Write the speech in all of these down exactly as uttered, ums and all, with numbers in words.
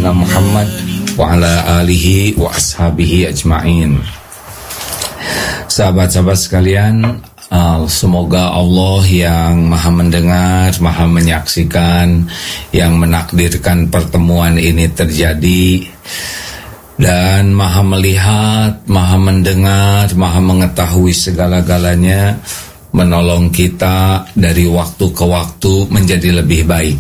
sayyidina Muhammad wa ala alihi wa ashabihi ajma'in. Sahabat-sahabat sekalian, semoga Allah yang maha mendengar, maha menyaksikan, yang menakdirkan pertemuan ini terjadi, dan maha melihat, maha mendengar, maha mengetahui segala-galanya, menolong kita dari waktu ke waktu menjadi lebih baik.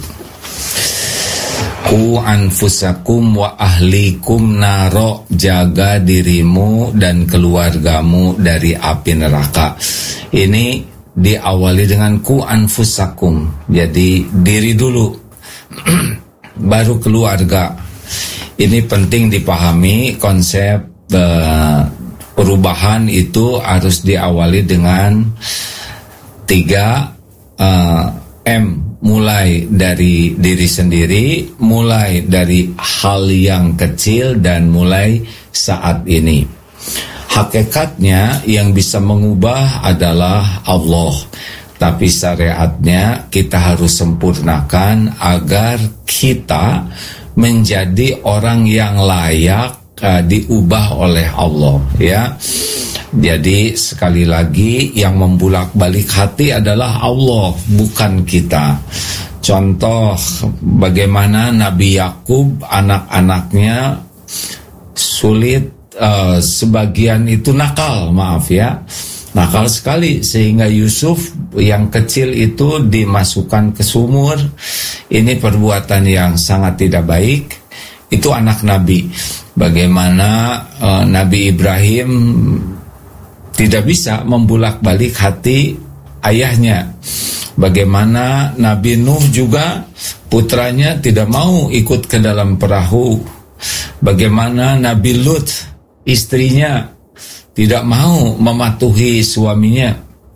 Ku anfusakum wa ahlikum naro, jaga dirimu dan keluargamu dari api neraka. Ini diawali dengan ku anfusakum, jadi diri dulu baru keluarga. Ini penting dipahami, konsep uh, perubahan itu harus diawali dengan tiga uh, M, mulai dari diri sendiri, mulai dari hal yang kecil, dan mulai saat ini. Hakikatnya yang bisa mengubah adalah Allah, tapi syariatnya kita harus sempurnakan agar kita menjadi orang yang layak uh, diubah oleh Allah, ya. Jadi sekali lagi yang membulak-balik hati adalah Allah, bukan kita. Contoh bagaimana Nabi Yakub, anak-anaknya sulit, uh, sebagian itu nakal, maaf ya, nakal sekali, sehingga Yusuf yang kecil itu dimasukkan ke sumur. Ini perbuatan yang sangat tidak baik. Itu anak Nabi. Bagaimana uh, Nabi Ibrahim tidak bisa membulak-balik hati ayahnya. Bagaimana Nabi Nuh juga putranya tidak mau ikut ke dalam perahu. Bagaimana Nabi Lut istrinya tidak mau mematuhi suaminya.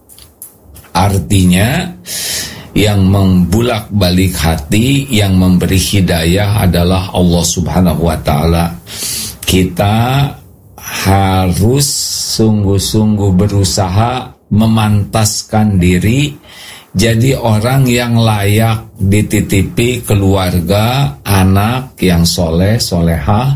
Artinya yang membulak-balik hati, yang memberi hidayah adalah Allah Subhanahu wa ta'ala. Kita harus sungguh-sungguh berusaha memantaskan diri jadi orang yang layak dititipi keluarga, anak yang soleh, solehah,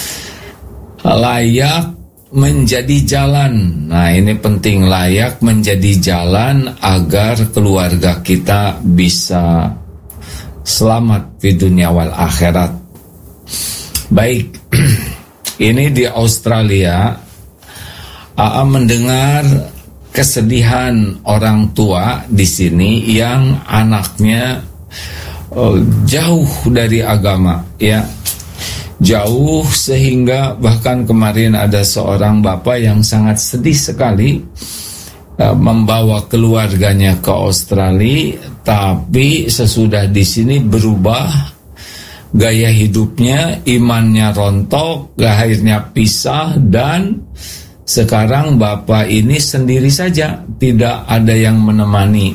layak menjadi jalan. Nah, ini penting, layak menjadi jalan agar keluarga kita bisa selamat di dunia wal akhirat. Baik, ini di Australia, A A mendengar kesedihan orang tua di sini yang anaknya oh, jauh dari agama, ya. Jauh sehingga bahkan kemarin ada seorang bapak yang sangat sedih sekali uh, membawa keluarganya ke Australia, tapi sesudah di sini berubah gaya hidupnya, imannya rontok, akhirnya pisah, dan sekarang bapak ini sendiri saja, tidak ada yang menemani.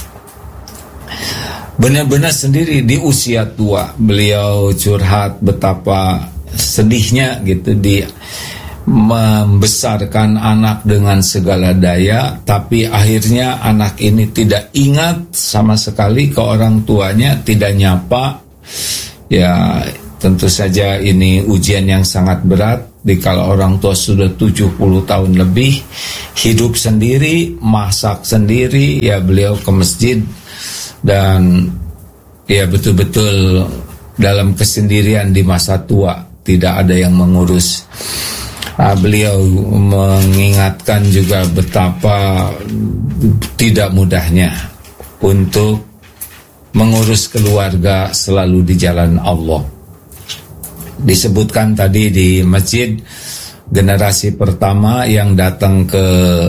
Benar-benar sendiri di usia tua. Beliau curhat betapa sedihnya gitu, dia membesarkan anak dengan segala daya, tapi akhirnya anak ini tidak ingat sama sekali ke orang tuanya, tidak nyapa. Ya, tentu saja ini ujian yang sangat berat dikala orang tua sudah tujuh puluh tahun lebih hidup sendiri, masak sendiri. Ya, beliau ke masjid dan ya betul-betul dalam kesendirian di masa tua, tidak ada yang mengurus. Nah, beliau mengingatkan juga betapa tidak mudahnya untuk mengurus keluarga selalu di jalan Allah. Disebutkan tadi di masjid, generasi pertama yang datang ke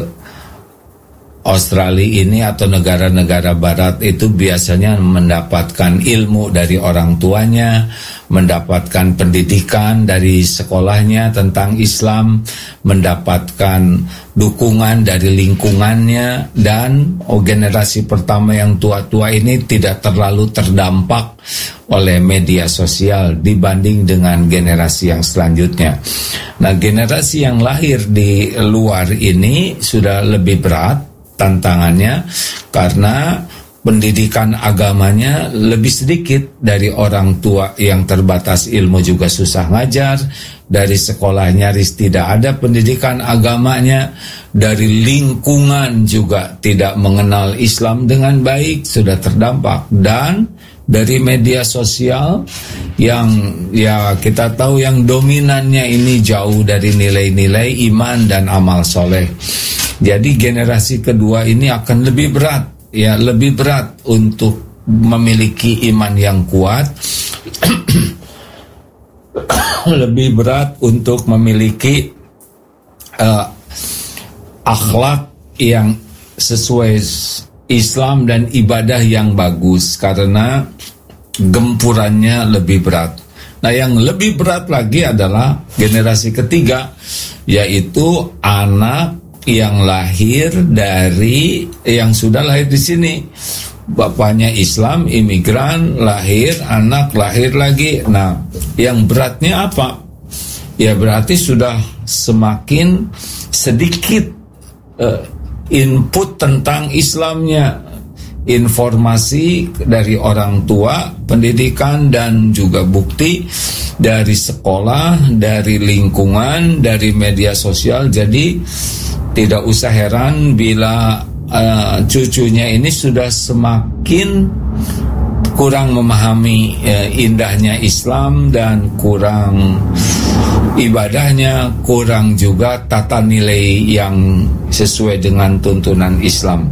Australia ini atau negara-negara barat itu biasanya mendapatkan ilmu dari orang tuanya, mendapatkan pendidikan dari sekolahnya tentang Islam, mendapatkan dukungan dari lingkungannya, dan oh, generasi pertama yang tua-tua ini tidak terlalu terdampak oleh media sosial dibanding dengan generasi yang selanjutnya. Nah, generasi yang lahir di luar ini sudah lebih berat tantangannya, karena pendidikan agamanya lebih sedikit dari orang tua yang terbatas ilmu, juga susah ngajar. Dari sekolah nyaris tidak ada pendidikan agamanya. Dari lingkungan juga tidak mengenal Islam dengan baik, sudah terdampak. Dan dari media sosial yang ya kita tahu yang dominannya ini jauh dari nilai-nilai iman dan amal soleh. Jadi generasi kedua ini akan lebih berat, ya lebih berat untuk memiliki iman yang kuat, lebih berat untuk memiliki uh, akhlak yang sesuai Islam dan ibadah yang bagus, karena gempurannya lebih berat. Nah, yang lebih berat lagi adalah generasi ketiga, yaitu anak yang lahir dari yang sudah lahir di sini. Bapaknya Islam, imigran, lahir, anak lahir lagi. Nah, yang beratnya apa? Ya berarti sudah semakin sedikit uh, input tentang Islamnya, informasi dari orang tua, pendidikan, dan juga bukti dari sekolah, dari lingkungan, dari media sosial. Jadi tidak usah heran bila uh, cucunya ini sudah semakin kurang memahami uh, indahnya Islam dan kurang ibadahnya, kurang juga tata nilai yang sesuai dengan tuntunan Islam.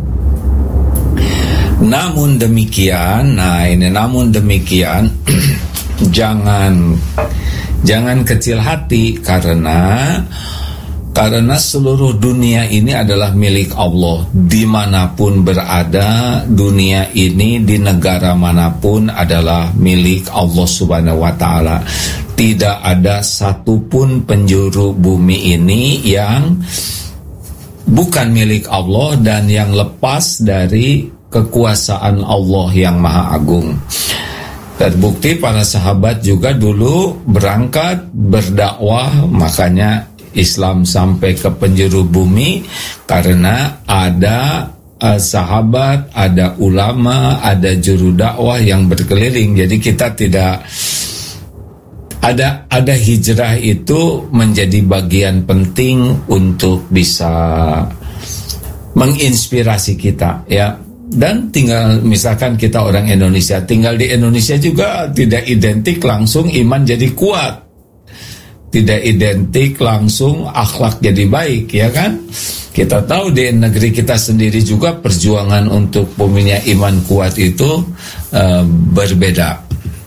Namun demikian, nah ini namun demikian jangan jangan kecil hati, karena karena seluruh dunia ini adalah milik Allah. Dimanapun berada dunia ini, di negara manapun adalah milik Allah Subhanahu wa ta'ala. Tidak ada satupun penjuru bumi ini yang bukan milik Allah dan yang lepas dari kekuasaan Allah yang Maha Agung. Terbukti para sahabat juga dulu berangkat berdakwah, makanya Islam sampai ke penjuru bumi, karena ada uh, sahabat, ada ulama, ada juru dakwah yang berkeliling. Jadi kita tidak ada ada hijrah itu menjadi bagian penting untuk bisa menginspirasi kita, ya. Dan tinggal misalkan kita orang Indonesia, tinggal di Indonesia juga tidak identik langsung iman jadi kuat, tidak identik langsung akhlak jadi baik, ya kan? Kita tahu di negeri kita sendiri juga perjuangan untuk punya iman kuat itu uh, berbeda.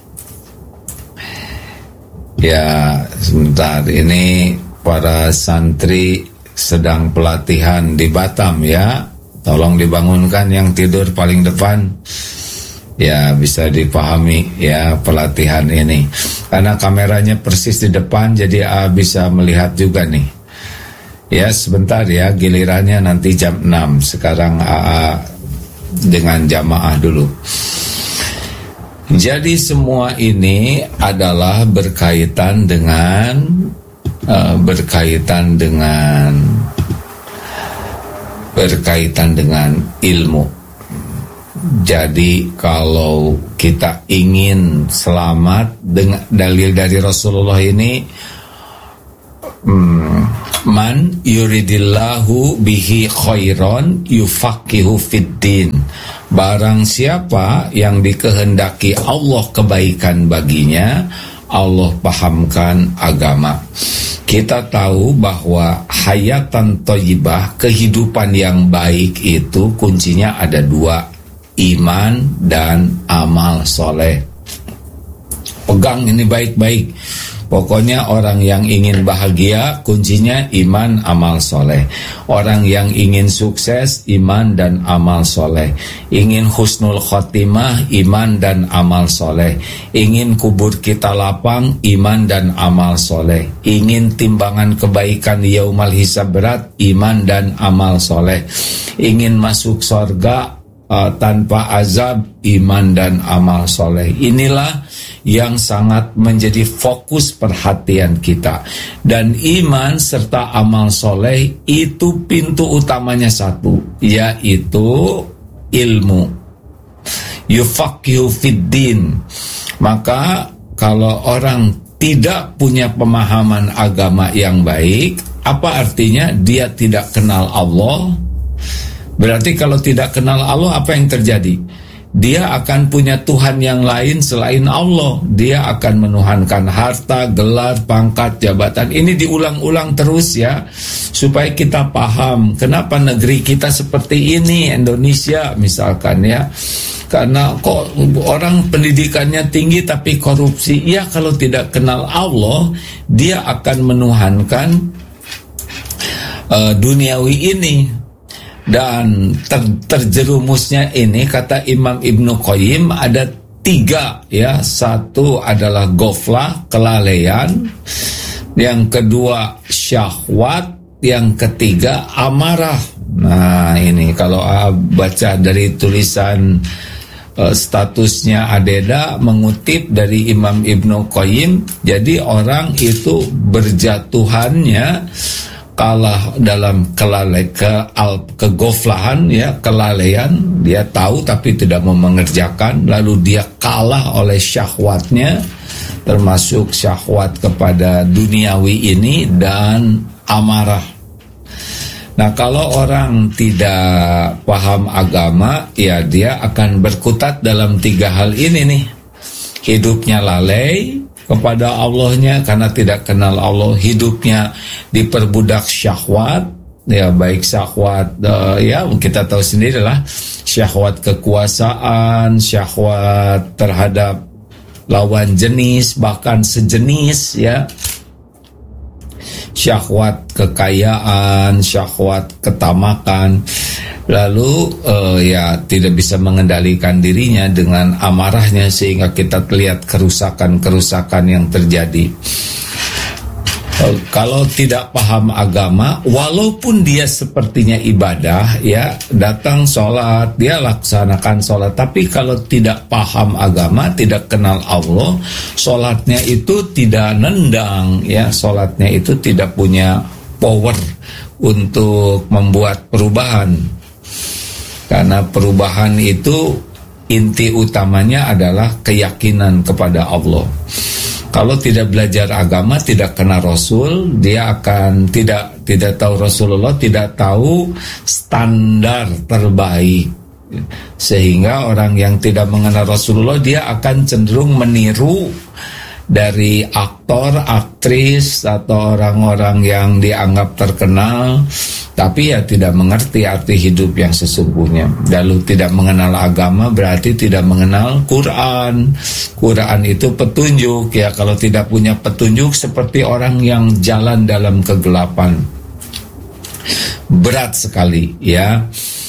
Ya, sebentar, ini para santri sedang pelatihan di Batam, ya. Tolong dibangunkan yang tidur paling depan. Ya, bisa dipahami ya pelatihan ini, karena kameranya persis di depan, jadi A bisa melihat juga nih. Ya, sebentar ya, gilirannya nanti jam enam. Sekarang A A dengan jamaah dulu. Jadi semua ini adalah berkaitan dengan uh, berkaitan dengan berkaitan dengan ilmu. Jadi kalau kita ingin selamat, dengan dalil dari Rasulullah ini, hmm, man yuridillahu bihi khairan yufaqihu fiddin. Barang siapa yang dikehendaki Allah kebaikan baginya, Allah pahamkan agama. Kita tahu bahwa hayatan thayyibah, kehidupan yang baik itu kuncinya ada dua, iman dan amal soleh. Pegang ini baik-baik. Pokoknya orang yang ingin bahagia, kuncinya iman, amal soleh. Orang yang ingin sukses, iman dan amal soleh. Ingin husnul khotimah, iman dan amal soleh. Ingin kubur kita lapang, iman dan amal soleh. Ingin timbangan kebaikan yaumal hisab berat, iman dan amal soleh. Ingin masuk surga uh, tanpa azab, iman dan amal soleh. Inilah yang sangat menjadi fokus perhatian kita. Dan iman serta amal soleh itu pintu utamanya satu, yaitu ilmu. yufaqihu fiddin. Maka kalau orang tidak punya pemahaman agama yang baik, apa artinya? Dia tidak kenal Allah. Berarti kalau tidak kenal Allah, apa yang terjadi? Dia akan punya Tuhan yang lain selain Allah. Dia akan menuhankan harta, gelar, pangkat, jabatan. Ini diulang-ulang terus ya, supaya kita paham kenapa negeri kita seperti ini, Indonesia misalkan ya. Karena kok orang pendidikannya tinggi tapi korupsi. Ya, kalau tidak kenal Allah, dia akan menuhankan uh, duniawi ini. Dan ter, terjerumusnya ini, kata Imam Ibnu Qayyim, ada tiga ya. Satu adalah goflah, kelalaian. Yang kedua syahwat. Yang ketiga amarah. Nah ini kalau uh, baca dari tulisan uh, statusnya Adeda, mengutip dari Imam Ibnu Qayyim, jadi orang itu berjatuhannya kalah dalam kelalai ke al, kegoflahan ya, kelalaian. Dia tahu tapi tidak mau mengerjakan, lalu dia kalah oleh syahwatnya, termasuk syahwat kepada duniawi ini, dan amarah. Nah, kalau orang tidak paham agama, ya dia akan berkutat dalam tiga hal ini nih. Hidupnya lalai kepada Allahnya karena tidak kenal Allah, hidupnya diperbudak syahwat, ya baik syahwat uh, ya kita tahu sendirilah, syahwat kekuasaan, syahwat terhadap lawan jenis bahkan sejenis ya, syahwat kekayaan, syahwat ketamakan. Lalu uh, ya tidak bisa mengendalikan dirinya dengan amarahnya, sehingga kita lihat kerusakan-kerusakan yang terjadi. Uh, kalau tidak paham agama, walaupun dia sepertinya ibadah ya, datang sholat, dia laksanakan sholat, tapi kalau tidak paham agama, tidak kenal Allah, sholatnya itu tidak nendang ya, sholatnya itu tidak punya power untuk membuat perubahan. Karena perubahan itu inti utamanya adalah keyakinan kepada Allah. Kalau tidak belajar agama, tidak kenal Rasul, dia akan tidak tidak tahu Rasulullah, tidak tahu standar terbaik. Sehingga orang yang tidak mengenal Rasulullah, dia akan cenderung meniru dari aktor, aktris, atau orang-orang yang dianggap terkenal, tapi ya tidak mengerti arti hidup yang sesungguhnya. Lalu tidak mengenal agama berarti tidak mengenal Quran. Quran itu petunjuk ya. Kalau tidak punya petunjuk, seperti orang yang jalan dalam kegelapan. Berat sekali ya.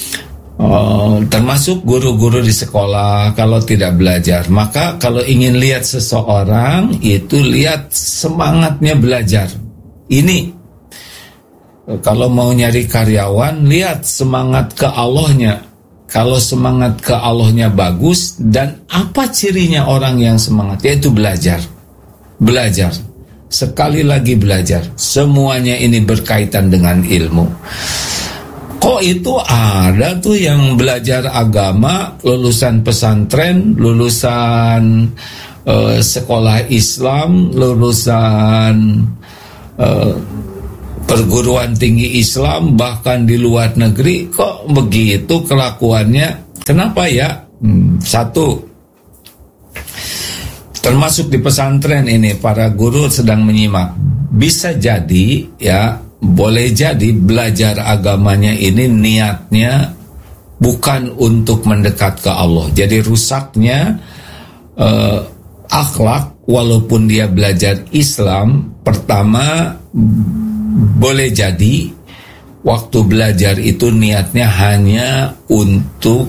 Oh, termasuk guru-guru di sekolah kalau tidak belajar. Maka kalau ingin lihat seseorang, itu lihat semangatnya belajar. Ini kalau mau nyari karyawan, lihat semangat ke Allahnya. Kalau semangat ke Allahnya bagus, dan apa cirinya orang yang semangat? Yaitu belajar. Belajar. Sekali lagi belajar. Semuanya ini berkaitan dengan ilmu. Kok itu ada tuh yang belajar agama, lulusan pesantren, lulusan uh, sekolah Islam, lulusan uh, perguruan tinggi Islam, bahkan di luar negeri, kok begitu kelakuannya? Kenapa ya? Hmm, satu, termasuk di pesantren ini, para guru sedang menyimak. Bisa jadi ya, boleh jadi belajar agamanya ini niatnya bukan untuk mendekat ke Allah. Jadi rusaknya uh, akhlak, walaupun dia belajar Islam. Pertama, boleh jadi waktu belajar itu niatnya hanya untuk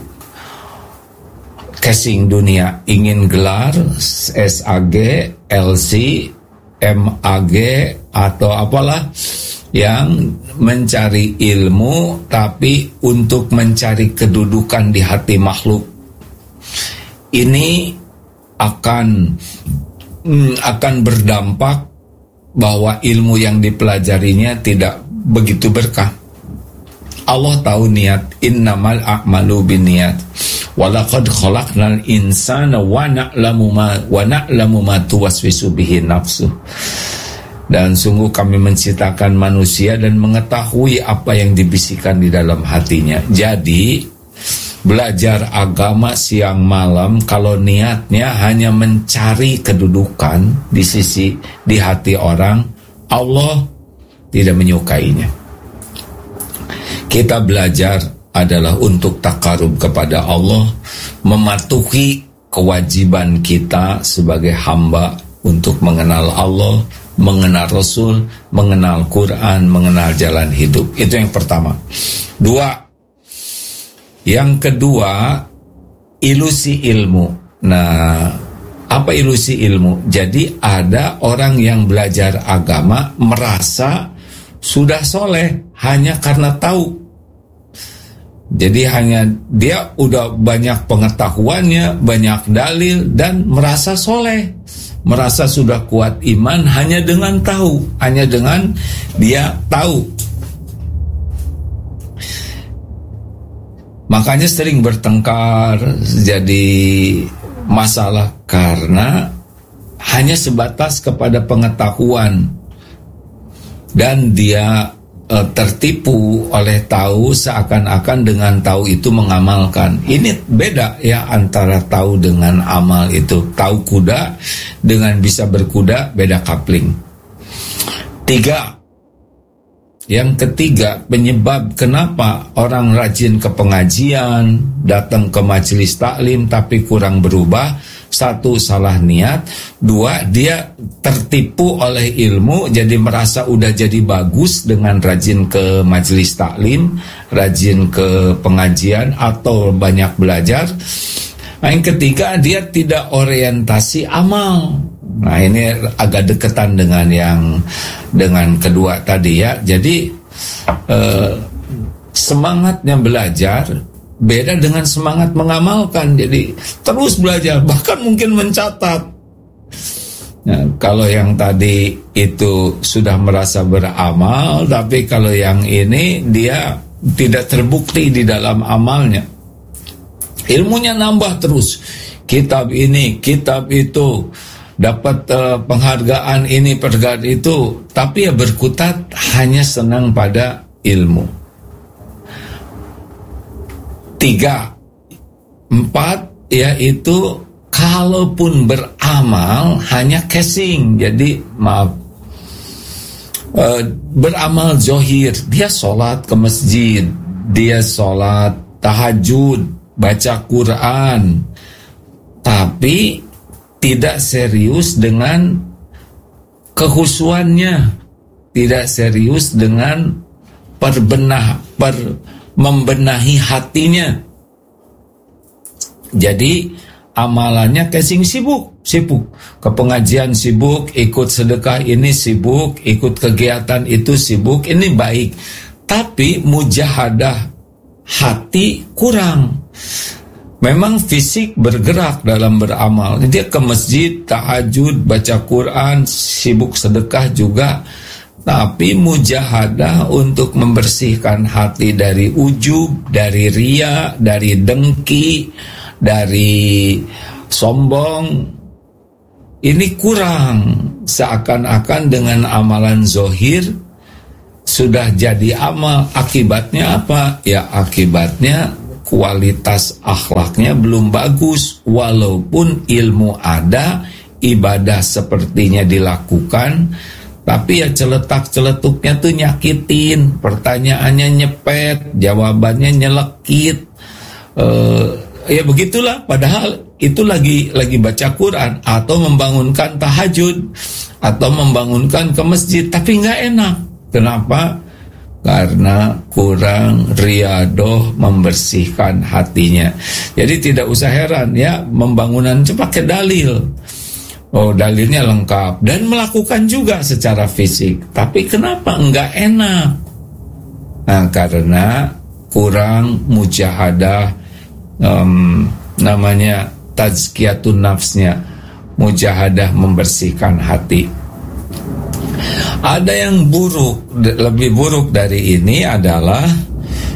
casing dunia, ingin gelar S A G, L C, M A G, atau apalah, yang mencari ilmu tapi untuk mencari kedudukan di hati makhluk. Ini akan mm, akan berdampak bahwa ilmu yang dipelajarinya tidak begitu berkah. Allah tahu niat, innamal a'malu binniyat Walaqad khalaqnal insana wa na'lamu ma wa na'lamu ma tuwaswisu bihi nafsuh. Dan sungguh kami menciptakan manusia dan mengetahui apa yang dibisikkan di dalam hatinya. Jadi belajar agama siang malam kalau niatnya hanya mencari kedudukan di sisi di hati orang, Allah tidak menyukainya. Kita belajar adalah untuk takarub kepada Allah, mematuhi kewajiban kita sebagai hamba untuk mengenal Allah, mengenal Rasul, mengenal Quran, mengenal jalan hidup. Itu yang pertama. Dua, yang kedua, ilusi ilmu. Nah, apa ilusi ilmu? Jadi ada orang yang belajar agama merasa sudah soleh hanya karena tahu. Jadi hanya dia udah banyak pengetahuannya, banyak dalil, dan merasa soleh, merasa sudah kuat iman hanya dengan tahu, hanya dengan dia tahu. Makanya sering bertengkar, jadi masalah karena hanya sebatas kepada pengetahuan dan dia e, tertipu oleh tahu, seakan-akan dengan tahu itu mengamalkan. Ini beda ya antara tahu dengan amal itu. Tahu kuda dengan bisa berkuda beda kapling. Tiga. Yang ketiga, penyebab kenapa orang rajin ke pengajian, datang ke majelis taklim tapi kurang berubah. Satu, salah niat. Dua, dia tertipu oleh ilmu, jadi merasa udah jadi bagus dengan rajin ke majelis taklim, rajin ke pengajian atau banyak belajar. Nah, yang ketiga, dia tidak orientasi amal. Nah, ini agak deketan dengan yang dengan kedua tadi ya. Jadi eh, semangatnya belajar beda dengan semangat mengamalkan. Jadi terus belajar, bahkan mungkin mencatat. Nah, kalau yang tadi itu sudah merasa beramal, tapi kalau yang ini dia tidak terbukti di dalam amalnya. Ilmunya nambah terus. Kitab ini, kitab itu, dapat uh, penghargaan ini, penghargaan itu, tapi ya berkutat hanya senang pada ilmu. Tiga, empat, yaitu kalaupun beramal hanya casing, jadi maaf, uh, beramal zohir, dia sholat ke masjid, dia sholat tahajud, baca Quran, tapi tidak serius dengan kehusuannya, tidak serius dengan perbenah, per, membenahi hatinya. Jadi amalannya casing, sibuk, sibuk ke pengajian, sibuk ikut sedekah ini, sibuk ikut kegiatan itu, sibuk. Ini baik, tapi mujahadah hati kurang. Memang fisik bergerak dalam beramal, dia ke masjid, tahajud, baca Quran, sibuk sedekah juga, tapi mujahadah untuk membersihkan hati dari ujub, dari ria, dari dengki, dari sombong, ini kurang. Seakan-akan dengan amalan zohir sudah jadi amal. Akibatnya apa? Ya akibatnya kualitas akhlaknya belum bagus. Walaupun ilmu ada, ibadah sepertinya dilakukan, tapi ya celetak-celetuknya tuh nyakitin, pertanyaannya nyepet, jawabannya nyelekit. Uh, ya begitulah, padahal itu lagi lagi baca Quran atau membangunkan tahajud atau membangunkan ke masjid, tapi nggak enak. Kenapa? Karena kurang riadoh membersihkan hatinya. Jadi tidak usah heran ya, pembangunan itu pakai dalil. Oh, dalilnya lengkap dan melakukan juga secara fisik. Tapi kenapa enggak enak? Nah, karena kurang mujahadah, um, namanya tazkiyatun nafsnya, mujahadah membersihkan hati. Ada yang buruk, lebih buruk dari ini adalah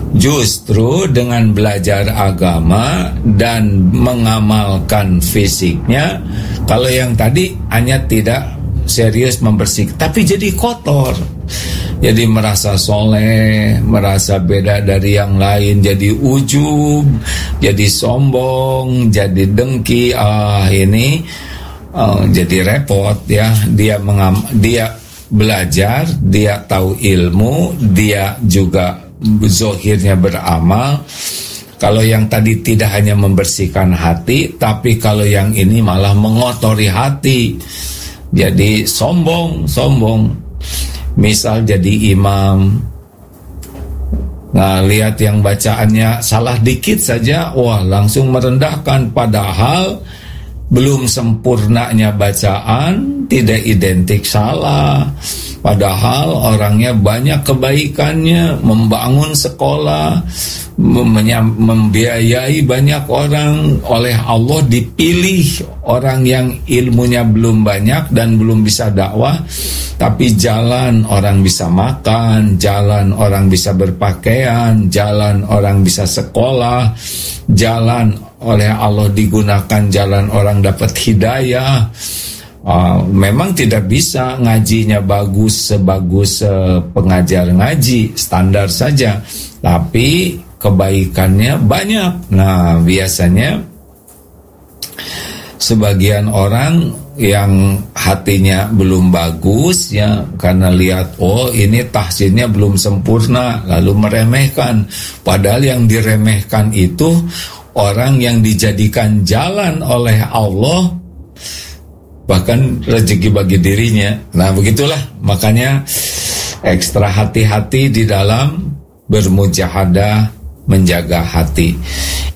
Justru dengan belajar agama dan mengamalkan fisiknya, kalau yang tadi hanya tidak serius membersihkan, tapi jadi kotor, jadi merasa soleh, merasa beda dari yang lain, jadi ujub, jadi sombong, jadi dengki. Ah ini uh, jadi repot ya. Dia mengam, dia belajar, dia tahu ilmu, dia juga zohirnya beramal. Kalau yang tadi tidak hanya membersihkan hati, tapi kalau yang ini malah mengotori hati, jadi sombong, sombong. Misal jadi imam, nah lihat yang bacaannya salah dikit saja, wah langsung merendahkan. Padahal belum sempurnanya bacaan tidak identik salah. Padahal orangnya banyak kebaikannya, membangun sekolah, membiayai banyak orang. Oleh Allah dipilih orang yang ilmunya belum banyak dan belum bisa dakwah, tapi jalan orang bisa makan, jalan orang bisa berpakaian, jalan orang bisa sekolah, jalan oleh Allah digunakan, jalan orang dapat hidayah. Uh, memang tidak bisa ngajinya bagus sebagus uh, pengajar ngaji, standar saja, tapi kebaikannya banyak. Nah biasanya sebagian orang yang hatinya belum bagus ya, karena lihat oh ini tahsinnya belum sempurna, lalu meremehkan. Padahal yang diremehkan itu orang yang dijadikan jalan oleh Allah, bahkan rezeki bagi dirinya. Nah begitulah, makanya ekstra hati-hati di dalam bermujahadah, menjaga hati.